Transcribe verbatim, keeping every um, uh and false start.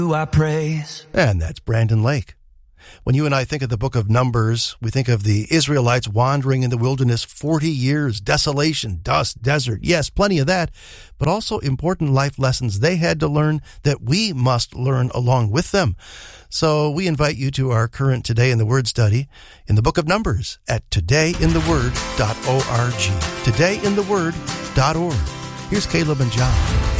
I praise. And that's Brandon Lake. When you and I think of the book of Numbers, we think of the Israelites wandering in the wilderness forty years, desolation, dust, desert. Yes, plenty of that, but also important life lessons they had to learn that we must learn along with them. So we invite you to our current Today in the Word study in the book of Numbers at today in the word dot org. today in the word dot org. Here's Caleb and John.